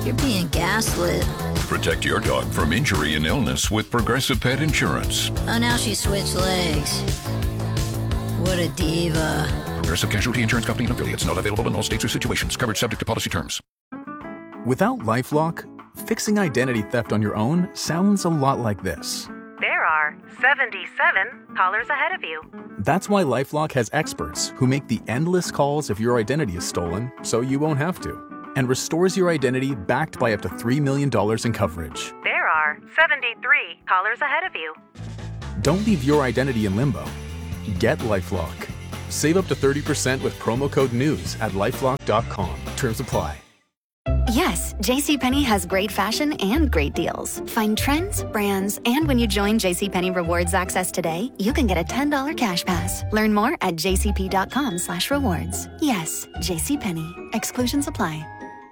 You're being gaslit. Protect your dog from injury and illness with Progressive Pet Insurance. Oh, now she switched legs. What a diva. Progressive Casualty Insurance Company and affiliates. Not available in all states or situations. Coverage subject to policy terms. Without LifeLock, fixing identity theft on your own sounds a lot like this. There are 77 callers ahead of you. That's why LifeLock has experts who make the endless calls if your identity is stolen, so you won't have to, and restores your identity backed by up to $3 million in coverage. There are 73 callers ahead of you. Don't leave your identity in limbo. Get LifeLock. Save up to 30% with promo code NEWS at LifeLock.com. Terms apply. Yes, JCPenney has great fashion and great deals. Find trends, brands, and when you join JCPenney Rewards Access today, you can get a $10 cash pass. Learn more at jcp.com/rewards. Yes, JCPenney. Exclusions apply.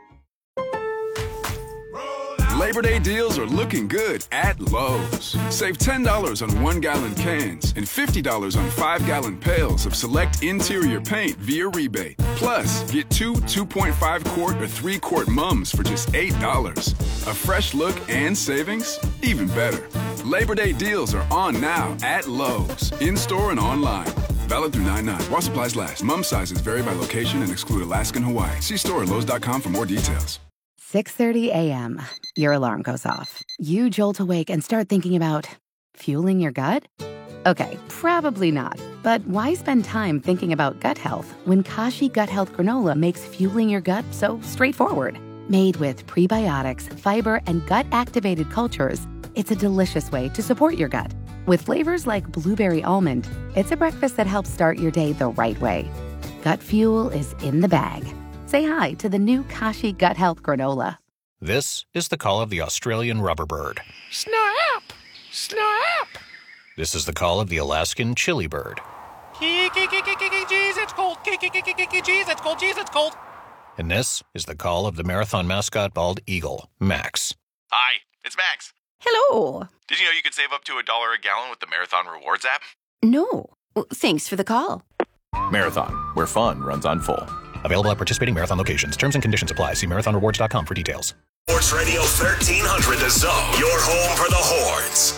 Labor Day deals are looking good at Lowe's. Save $10 on 1-gallon cans and $50 on 5-gallon pails of select interior paint via rebate. Plus, get 2.5-quart or 3-quart mums for just $8. A fresh look and savings? Even better. Labor Day deals are on now at Lowe's, in-store and online. Valid through 9/9. While supplies last. Mum sizes vary by location and exclude Alaska and Hawaii. See store at Lowe's.com for more details. 6:30 a.m. Your alarm goes off. You jolt awake and start thinking about fueling your gut? Okay, probably not. But why spend time thinking about gut health when Kashi Gut Health Granola makes fueling your gut so straightforward? Made with prebiotics, fiber, and gut-activated cultures, it's a delicious way to support your gut. With flavors like blueberry almond, it's a breakfast that helps start your day the right way. Gut fuel is in the bag. Say hi to the new Kashi Gut Health Granola. This is the call of the Australian rubber bird. Snap! Snap! This is the call of the Alaskan chili bird. Jeez, it's cold. Jeez, it's cold. Jeez, it's cold. And this is the call of the marathon mascot bald eagle, Max. Hi, it's Max. Hello. Did you know you could save up to $1 a gallon with the Marathon Rewards app? No. Well, thanks for the call. Marathon, where fun runs on full. Available at participating Marathon locations. Terms and conditions apply. See marathonrewards.com for details. Sports Radio 1300 The Zone, your home for the Horns.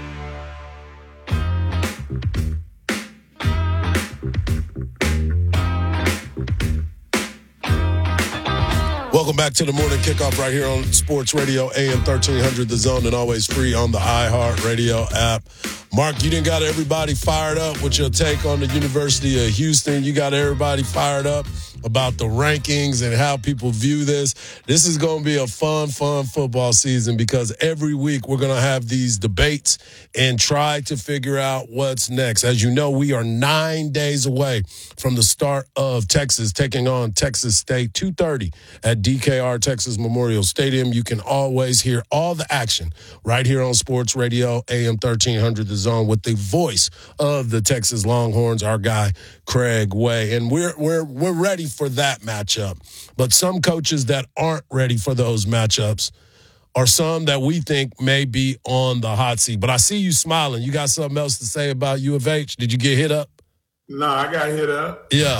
Welcome back to the morning kickoff right here on Sports Radio AM 1300 The Zone, and always free on the iHeartRadio app. Mark, you done got everybody fired up with your take on the University of Houston. You got everybody fired up about the rankings and how people view this. This is going to be a fun football season because every week we're going to have these debates and try to figure out what's next. As you know, we are 9 days away from the start of Texas taking on Texas State, 2:30 at DKR Texas Memorial Stadium. You can always hear all the action right here on Sports Radio AM 1300 The Zone with the voice of the Texas Longhorns, our guy Craig Way. And we're ready for that matchup. But some coaches that aren't ready for those matchups are some that we think may be on the hot seat. But I see you smiling. You got something else to say about U of H? Did you get hit up? No, I got hit up. Yeah.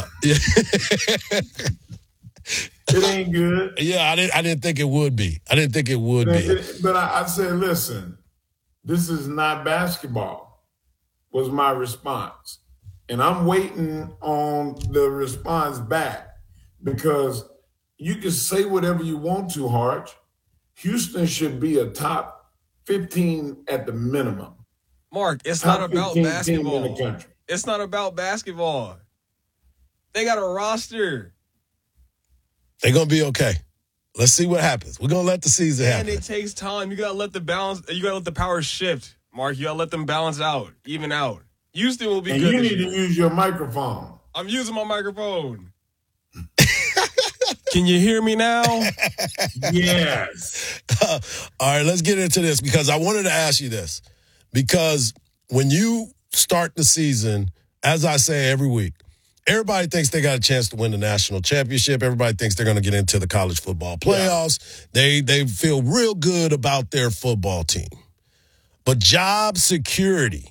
It ain't good. Yeah, I didn't think it would be. But I said, listen, this is not basketball, was my response. And I'm waiting on the response back because you can say whatever you want to, Harch. Houston should be a top 15 at the minimum. Mark, it's top not about basketball. In the country. It's not about basketball. They got a roster. They're going to be okay. Let's see what happens. We're going to let the season happen. And it takes time. You got to let the balance, you got to let the power shift, Mark. You got to let them balance out, even out. Houston will be and good. You need to use your microphone. I'm using my microphone. Can you hear me now? Yes. All right, let's get into this because I wanted to ask you this. Because when you start the season, as I say every week, everybody thinks they got a chance to win the national championship. Everybody thinks they're going to get into the college football playoffs. Yeah. They feel real good about their football team. But job security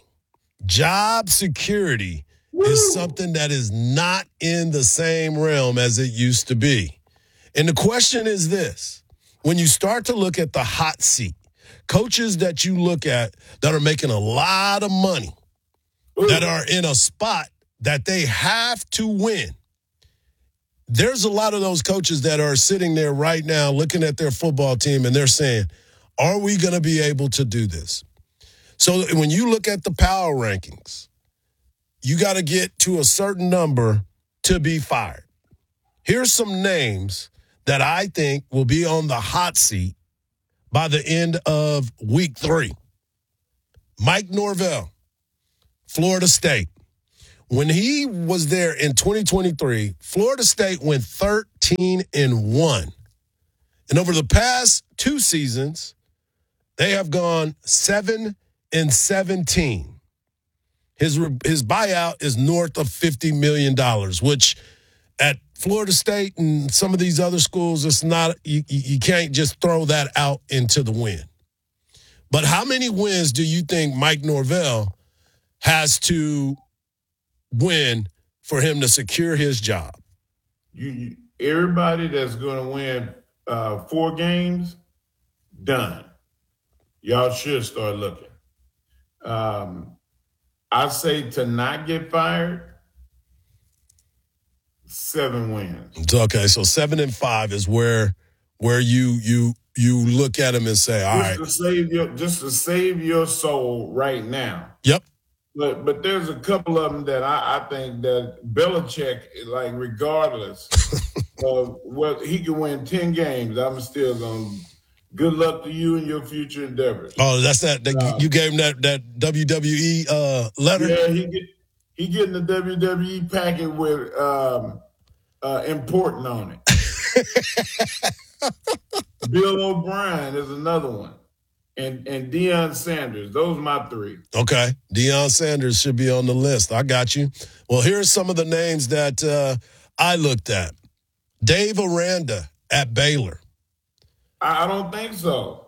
is something that is not in the same realm as it used to be. And the question is this. when you start to look at the hot seat, coaches that you look at that are making a lot of money, that are in a spot that they have to win, there's a lot of those coaches that are sitting there right now looking at their football team and they're saying, are we going to be able to do this? So when you look at the power rankings, you got to get to a certain number to be fired. Here's some names that I think will be on the hot seat by the end of week 3. Mike Norvell, Florida State. When he was there in 2023, Florida State went 13-1. And over the past 2 seasons, they have gone 7-17. His buyout is north of $50 million, which at Florida State and some of these other schools, it's not, you can't just throw that out into the wind. But how many wins do you think Mike Norvell has to win for him to secure his job? Everybody that's going to win 4 games, done. Y'all should start looking. I say to not get fired, 7 wins. Okay, so 7-5 is where you look at him and say, all right. Just to save your soul right now. Yep. But there's a couple of them that I think that Belichick, like regardless of what he can win 10 games, I'm still going. Good luck to you and your future endeavors. Oh, that's that. You gave him that WWE letter. Yeah, he getting the WWE packet with important on it. Bill O'Brien is another one. And Deion Sanders. Those are my 3. Okay. Deion Sanders should be on the list. I got you. Well, here's some of the names that I looked at. Dave Aranda at Baylor. I don't think so.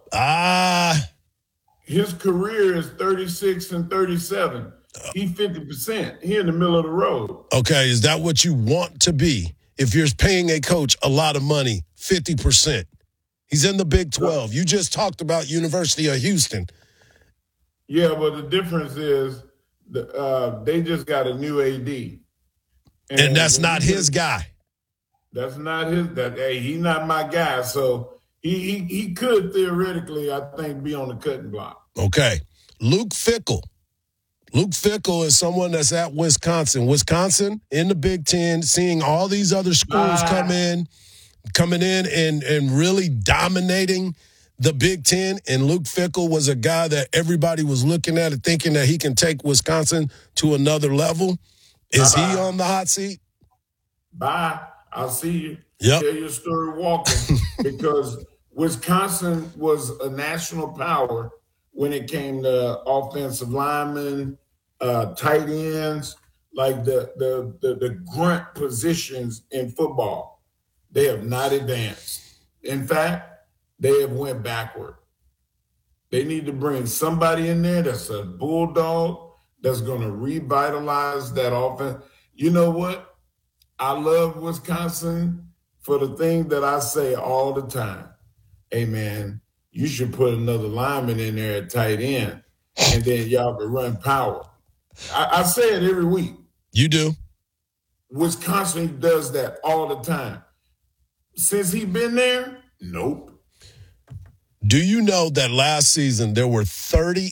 His career is 36-37. He's 50%. He in the middle of the road. Okay, is that what you want to be? If you're paying a coach a lot of money, 50%. He's in the Big 12. You just talked about University of Houston. Yeah, but the difference is they just got a new AD. And that's not his guy. That's not his. He's not my guy. So he could theoretically, I think, be on the cutting block. Okay. Luke Fickell. Luke Fickell is someone that's at Wisconsin. Wisconsin in the Big Ten, seeing all these other schools coming in and really dominating the Big Ten. And Luke Fickell was a guy that everybody was looking at and thinking that he can take Wisconsin to another level. Is he on the hot seat? Bye. I'll see you. Yep. Tell your story walking. Because Wisconsin was a national power when it came to offensive linemen, tight ends, like the grunt positions in football. They have not advanced. In fact, they have went backward. They need to bring somebody in there that's a bulldog that's going to revitalize that offense. You know what? I love Wisconsin for the thing that I say all the time. Hey, man, you should put another lineman in there at tight end, and then y'all can run power. I say it every week. You do. Wisconsin does that all the time. Since he been there, nope. Do you know that last season there were 30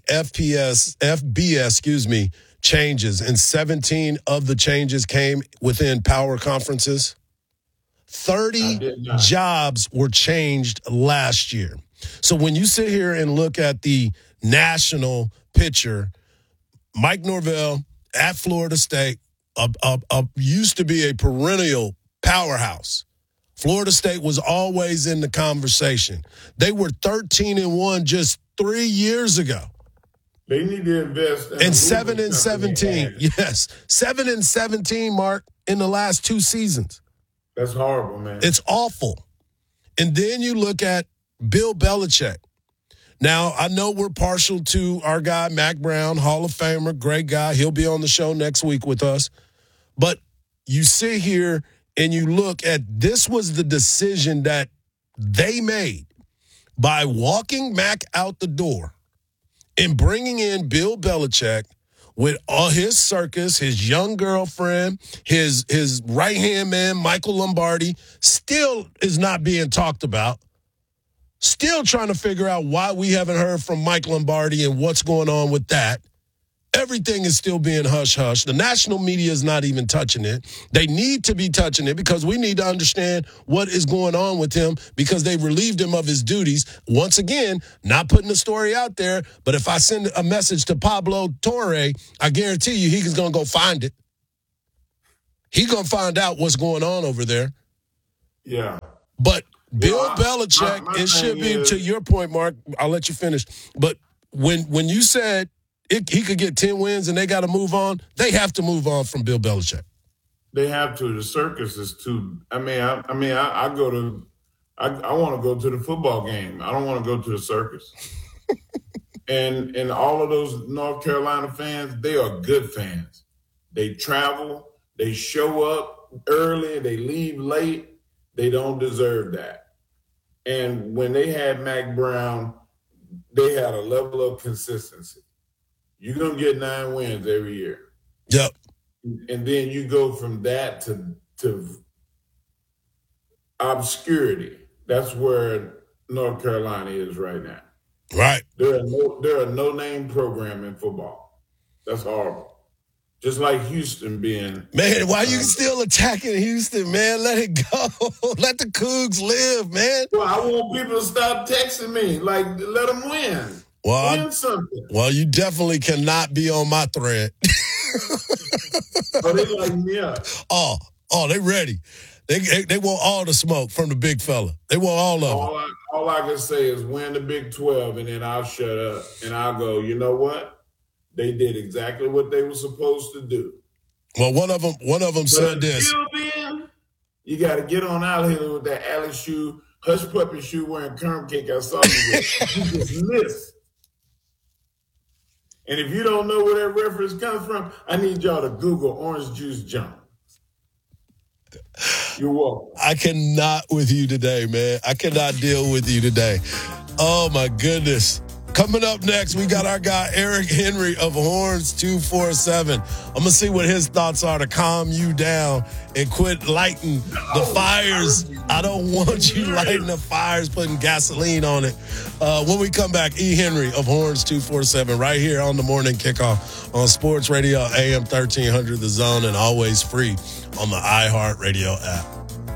FBS changes, and 17 of the changes came within power conferences? 30 jobs were changed last year. So when you sit here and look at the national picture, Mike Norvell at Florida State used to be a perennial powerhouse. Florida State was always in the conversation. They were 13-1 just 3 years ago. They need to invest in 7-17. Yes, 7-17, Mark, in the last 2 seasons. That's horrible, man. It's awful. And then you look at Bill Belichick. Now, I know we're partial to our guy, Mac Brown, Hall of Famer, great guy. He'll be on the show next week with us. But you sit here and you look at this was the decision that they made. by walking Mac out the door and bringing in Bill Belichick with all his circus, his young girlfriend, his right-hand man, Michael Lombardi, still is not being talked about. Still trying to figure out why we haven't heard from Mike Lombardi and what's going on with that. Everything is still being hush-hush. The national media is not even touching it. They need to be touching it because we need to understand what is going on with him because they relieved him of his duties. Once again, not putting the story out there, but if I send a message to Pablo Torre, I guarantee you he's going to go find it. He's going to find out what's going on over there. Yeah. But Bill Belichick, it should be, to your point, Mark, I'll let you finish, but when you said he could get 10 wins and they got to move on, they have to move on from Bill Belichick. They have to. The circus is too. I want to go to the football game. I don't want to go to the circus. and all of those North Carolina fans, they are good fans. They travel, they show up early, they leave late. They don't deserve that. And when they had Mac Brown, they had a level of consistency. You're going to get 9 wins every year. Yep. And then you go from that to obscurity. That's where North Carolina is right now. Right. They're a no-name program in football. That's horrible. Just like Houston being... Man, why are you still attacking Houston, man? Let it go. Let the Cougs live, man. Well, I want people to stop texting me. Like, let them win. Win something. Well, you definitely cannot be on my thread. Oh, they like me up. Oh, they ready. They want all the smoke from the big fella. They want all of it. All I can say is win the Big 12, and then I'll shut up. And I'll go, you know what? They did exactly what they were supposed to do. Well, one of them said this. You got to get on out here with that alley shoe, hush puppy shoe wearing curb cake I saw you with. You just missed. And if you don't know where that reference comes from, I need y'all to Google Orange Juice Jump. You're welcome. I cannot with you today, man. I cannot deal with you today. Oh, my goodness. Coming up next, we got our guy Eric Henry of Horns 247. I'm going to see what his thoughts are to calm you down and quit lighting the fires. I don't want you lighting the fires, putting gasoline on it. When we come back, E. Henry of Horns 247 right here on the Morning Kickoff on Sports Radio AM 1300 The Zone and always free on the iHeartRadio app.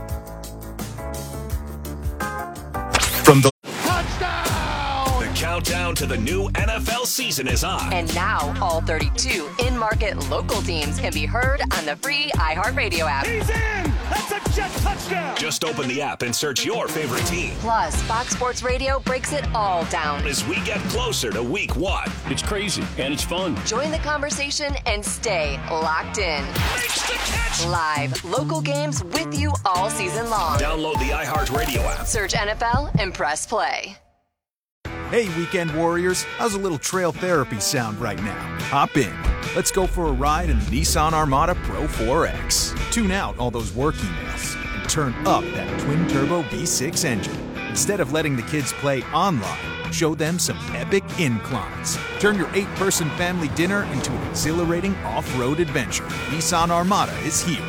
From the countdown to the new NFL season is on. And now, all 32 in-market local teams can be heard on the free iHeartRadio app. He's in! That's a jet touchdown! Just open the app and search your favorite team. Plus, Fox Sports Radio breaks it all down. As we get closer to week 1. It's crazy, and it's fun. Join the conversation and stay locked in. Makes the catch! Live, local games with you all season long. Download the iHeartRadio app. Search NFL and press play. Hey, Weekend Warriors, how's a little trail therapy sound right now? Hop in. Let's go for a ride in the Nissan Armada Pro 4X. Tune out all those work emails and turn up that twin-turbo V6 engine. Instead of letting the kids play online, show them some epic inclines. Turn your 8-person family dinner into an exhilarating off-road adventure. Nissan Armada is here.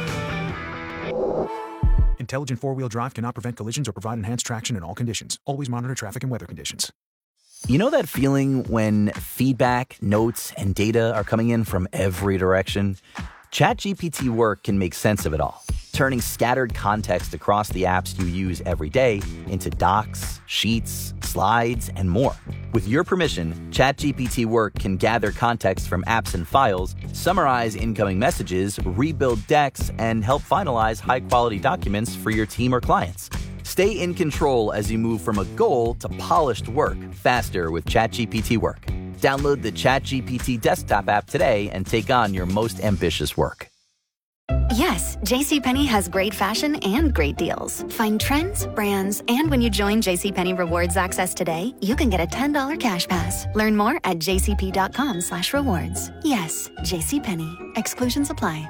Intelligent four-wheel drive cannot prevent collisions or provide enhanced traction in all conditions. Always monitor traffic and weather conditions. You know that feeling when feedback, notes, and data are coming in from every direction? ChatGPT Work can make sense of it all, turning scattered context across the apps you use every day into docs, sheets, slides, and more. With your permission, ChatGPT Work can gather context from apps and files, summarize incoming messages, rebuild decks, and help finalize high-quality documents for your team or clients. Stay in control as you move from a goal to polished work faster with ChatGPT Work. Download the ChatGPT desktop app today and take on your most ambitious work. Yes, JCPenney has great fashion and great deals. Find trends, brands, and when you join JCPenney Rewards Access today, you can get a $10 cash pass. Learn more at jcp.com/rewards. Yes, JCPenney. Exclusions apply.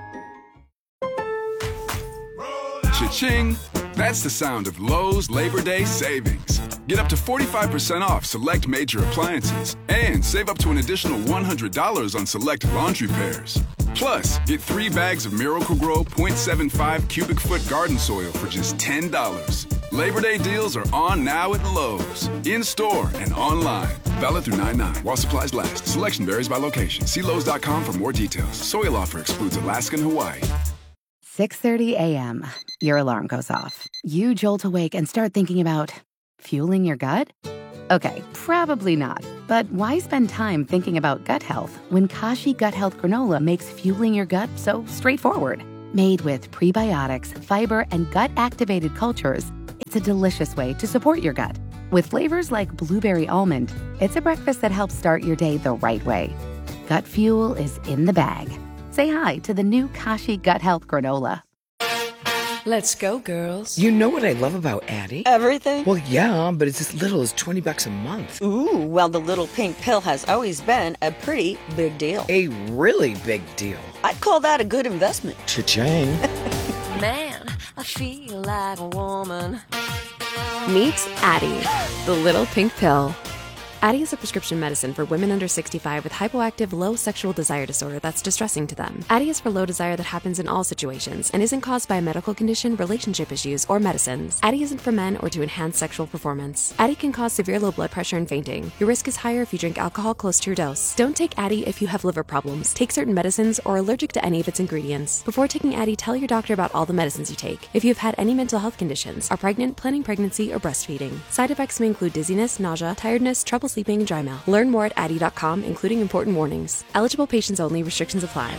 Cha-ching! That's the sound of Lowe's Labor Day savings. Get up to 45% off select major appliances and save up to an additional $100 on select laundry pairs. Plus, get 3 bags of Miracle-Gro 0.75 cubic foot garden soil for just $10. Labor Day deals are on now at Lowe's. In-store and online. Valid through 9/9 while supplies last. Selection varies by location. See Lowe's.com for more details. Soil offer excludes Alaska and Hawaii. 6:30 a.m. Your alarm goes off. You jolt awake and start thinking about fueling your gut? Okay, probably not. But why spend time thinking about gut health when Kashi Gut Health Granola makes fueling your gut so straightforward? Made with prebiotics, fiber, and gut-activated cultures, it's a delicious way to support your gut. With flavors like blueberry almond, it's a breakfast that helps start your day the right way. Gut fuel is in the bag. Say hi to the new Kashi Gut Health Granola. Let's go, girls. You know what I love about Addie? Everything? Well, yeah, but it's as little as $20 a month. Ooh, well, the little pink pill has always been a pretty big deal. A really big deal. I'd call that a good investment. Cha-ching. Man, I feel like a woman. Meet Addie, the little pink pill. Addie is a prescription medicine for women under 65 with hypoactive low sexual desire disorder that's distressing to them. Addie is for low desire that happens in all situations and isn't caused by a medical condition, relationship issues, or medicines. Addie isn't for men or to enhance sexual performance. Addie can cause severe low blood pressure and fainting. Your risk is higher if you drink alcohol close to your dose. Don't take Addie if you have liver problems, take certain medicines, or are allergic to any of its ingredients. Before taking Addie, tell your doctor about all the medicines you take. If you've had any mental health conditions, are pregnant, planning pregnancy, or breastfeeding. Side effects may include dizziness, nausea, tiredness, trouble sleeping, and dry mouth. Learn more at Addie.com, including important warnings. Eligible patients only. Restrictions apply.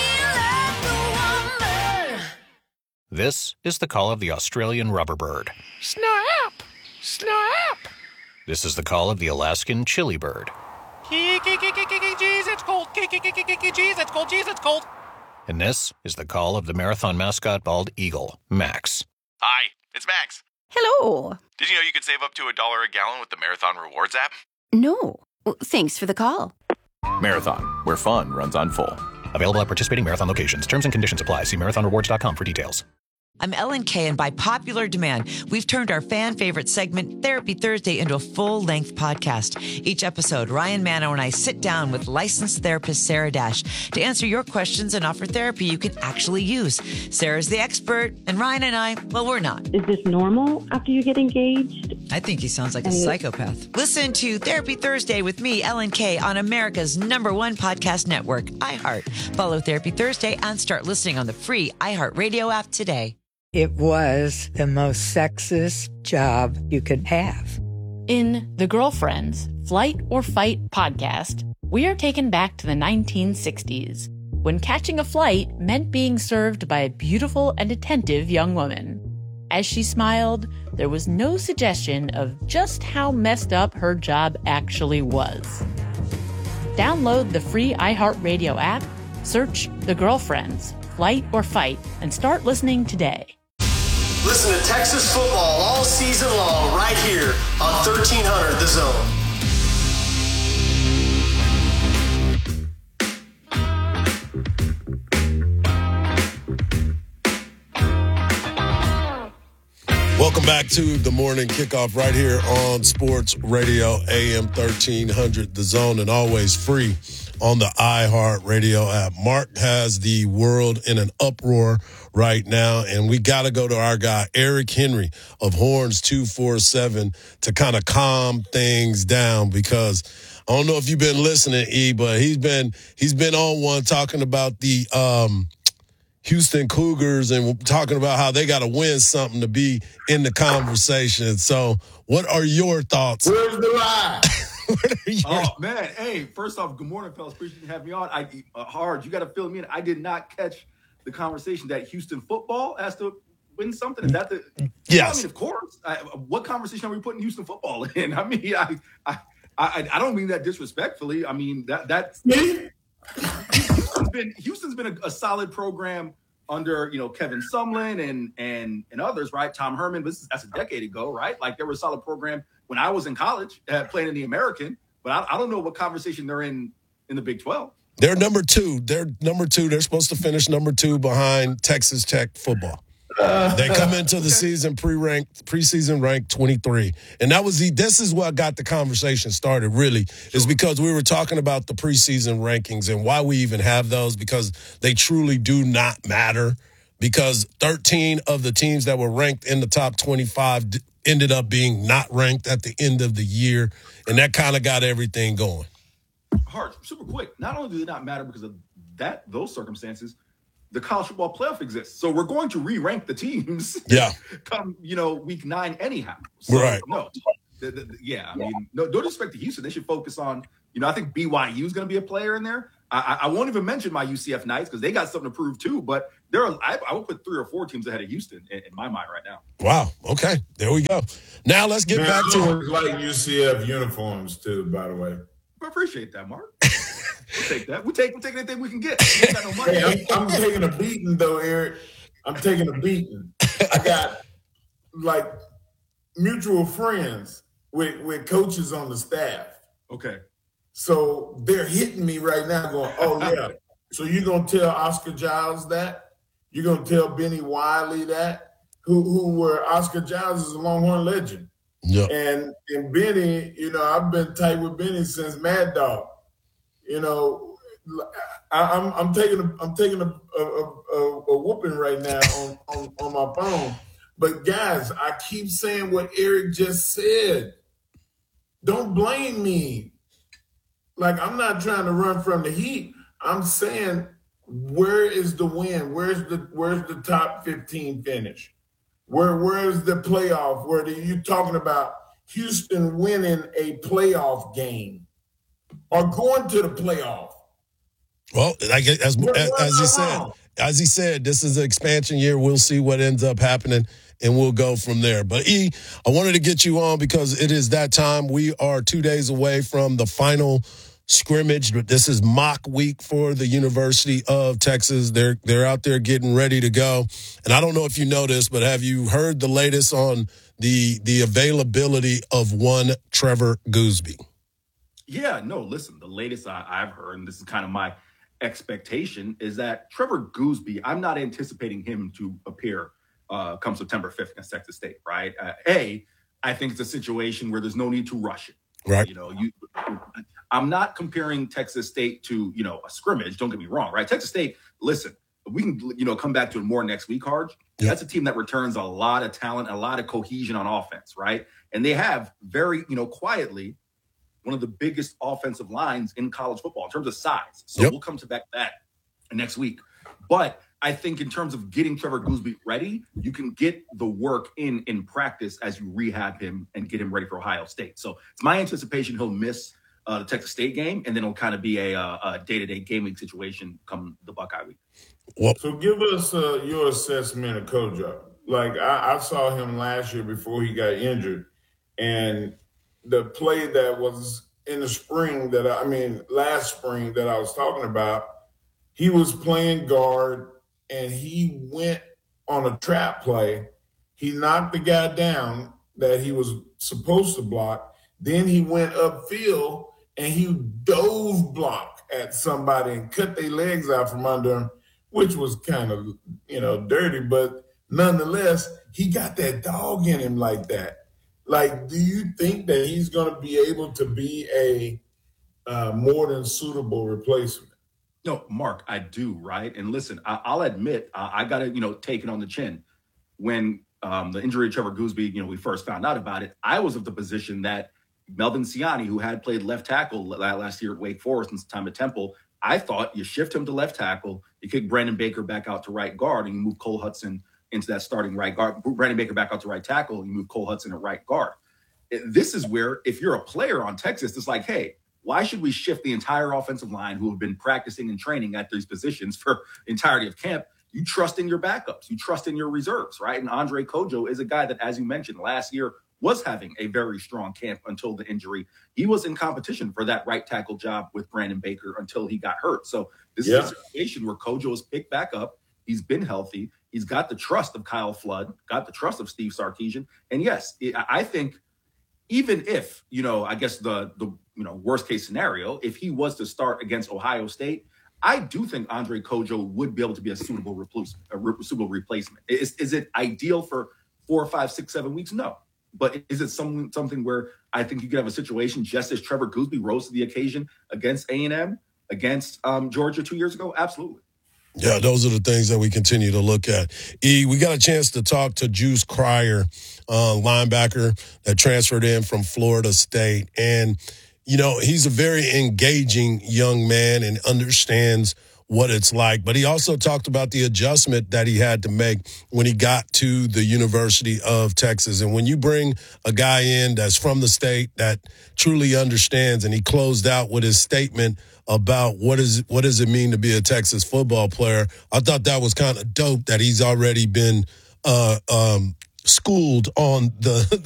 This is the call of the Australian rubber bird. Snap! Snap! This is the call of the Alaskan chili bird. Jeez, it's cold. Jeez, it's cold. Jeez, it's cold. And this is the call of the marathon mascot bald eagle, Max. Hi, it's Max. Hello. Did you know you could save up to $1 a gallon with the Marathon Rewards app? No. Thanks for the call. Marathon, where fun runs on full. Available at participating Marathon locations. Terms and conditions apply. See marathonrewards.com for details. I'm Ellen Kay, and by popular demand, we've turned our fan favorite segment, Therapy Thursday, into a full-length podcast. Each episode, Ryan Mano and I sit down with licensed therapist Sarah Dash to answer your questions and offer therapy you can actually use. Sarah's the expert, and Ryan and I, well, we're not. Is this normal after you get engaged? I think he sounds like a psychopath. Listen to Therapy Thursday with me, Ellen Kay, on America's #1 podcast network, iHeart. Follow Therapy Thursday and start listening on the free iHeartRadio app today. It was the most sexist job you could have. In The Girlfriends, Flight or Fight podcast, we are taken back to the 1960s, when catching a flight meant being served by a beautiful and attentive young woman. As she smiled, there was no suggestion of just how messed up her job actually was. Download the free iHeartRadio app, search The Girlfriends, Flight or Fight, and start listening today. Listen to Texas football all season long right here on 1300 The Zone. Welcome back to the morning kickoff right here on Sports Radio AM 1300 The Zone, and always free on the iHeartRadio app. Mark has the world in an uproar right now, and we got to go to our guy, Eric Henry of Horns 247, to kind of calm things down, because I don't know if you've been listening, E, but he's been on one talking about the Houston Cougars and talking about how they got to win something to be in the conversation. So what are your thoughts? Where's the lie? Oh, man. Hey, first off, good morning, fellas. Appreciate you having me on. You got to fill me in. I did not catch the conversation that Houston football has to win something. Is that the – Yes. I mean, of course. What conversation are we putting Houston football in? I mean, I don't mean that disrespectfully. I mean, that's – Houston's been a solid program under, Kevin Sumlin and others, right? Tom Herman, that's a decade ago, right? Like, they were a solid program when I was in college playing in the American, but I don't know what conversation they're in the Big 12. They're number two. They're supposed to finish number 2 behind Texas Tech football. They come into the season preseason ranked 23. And this is what got the conversation started, really, is because we were talking about the preseason rankings and why we even have those, because they truly do not matter, because 13 of the teams that were ranked in the top 25 ended up being not ranked at the end of the year, and that kind of got everything going. Hard, super quick. Not only do they not matter because of those circumstances, the college football playoff exists. So we're going to re-rank the teams come, week 9 anyhow. So, right. No. I mean, no disrespect to Houston. They should focus on, I think BYU is going to be a player in there. I won't even mention my UCF Knights because they got something to prove too. But I would put 3 or 4 teams ahead of Houston in my mind right now. Wow. Okay. There we go. Now let's get back to like UCF uniforms too, by the way. I appreciate that, Mark. We'll take that. We'll take anything we can get. We ain't got no money. Hey, I'm taking a beating though, Eric. I'm taking a beating. I got like mutual friends with coaches on the staff. Okay. So they're hitting me right now going, oh, yeah. So you're going to tell Oscar Giles that? You're going to tell Benny Wiley that? Who were Oscar Giles is a Longhorn legend. Yep. And Benny, I've been tight with Benny since Mad Dog. I'm taking a whooping right now on my phone. But guys, I keep saying what Eric just said. Don't blame me. Like, I'm not trying to run from the heat. I'm saying, where is the win? Where's the top 15 finish? Where's the playoff? Where are you talking about Houston winning a playoff game or going to the playoff? Well, as he said, this is an expansion year. We'll see what ends up happening, and we'll go from there. But, I wanted to get you on because it is that time. We are 2 days away from the final scrimmage. This is mock week for the University of Texas. They're out there getting ready to go. And I don't know if you know this, but have you heard the latest on the availability of one Trevor Goosby? Yeah, no, listen, the latest I've heard, and this is kind of my expectation, is that Trevor Goosby, I'm not anticipating him to appear come September 5th against Texas State, right? I think it's a situation where there's no need to rush it. Right. I'm not comparing Texas State to, a scrimmage. Don't get me wrong, right? Texas State, listen, we can, come back to it more next week, Harj. Yep. That's a team that returns a lot of talent, a lot of cohesion on offense, right? And they have very, quietly one of the biggest offensive lines in college football in terms of size. So we'll come to that next week. But I think in terms of getting Trevor Goosby ready, you can get the work in practice as you rehab him and get him ready for Ohio State. So it's my anticipation he'll miss the Texas State game, and then it'll kind of be a day-to-day gaming situation come the Buckeye week. So give us your assessment of Kojo. Like, I saw him last year before he got injured, and the play that was in the spring last spring that I was talking about, he was playing guard, and he went on a trap play. He knocked the guy down that he was supposed to block. Then he went upfield, and he dove block at somebody and cut their legs out from under him, which was kind of, dirty. But nonetheless, he got that dog in him like that. Like, do you think that he's going to be able to be a more than suitable replacement? No, Mark, I do, right? And listen, I'll admit, I got to, take it on the chin. When the injury of Trevor Goosby, we first found out about it, I was of the position that Melvin Siani, who had played left tackle last year at Wake Forest and time at Temple, I thought you shift him to left tackle, you kick Brandon Baker back out to right guard, and you move Cole Hudson into that starting right guard. Brandon Baker back out to right tackle, and you move Cole Hudson at right guard. This is where, if you're a player on Texas, it's like, hey, why should we shift the entire offensive line who have been practicing and training at these positions for the entirety of camp? You trust in your backups. You trust in your reserves, right? And Andre Kojo is a guy that, as you mentioned, last year was having a very strong camp until the injury. He was in competition for that right tackle job with Brandon Baker until he got hurt. So this is a situation where Kojo is picked back up. He's been healthy. He's got the trust of Kyle Flood, got the trust of Steve Sarkisian. And yes, I think even if, I guess the worst case scenario, if he was to start against Ohio State, I do think Andre Kojo would be able to be a suitable replacement. Is it ideal for 4, 5, 6, 7 weeks? No. But is it something where I think you could have a situation just as Trevor Goosby rose to the occasion against A&M, against Georgia 2 years ago? Absolutely. Yeah, those are the things that we continue to look at. We got a chance to talk to Juice Cryer, linebacker that transferred in from Florida State. And, you know, he's a very engaging young man and understands what it's like. But he also talked about the adjustment that he had to make when he got to the University of Texas. And when you bring a guy in that's from the state that truly understands, and he closed out with his statement about what does it mean to be a Texas football player, I thought that was kind of dope that he's already been schooled on the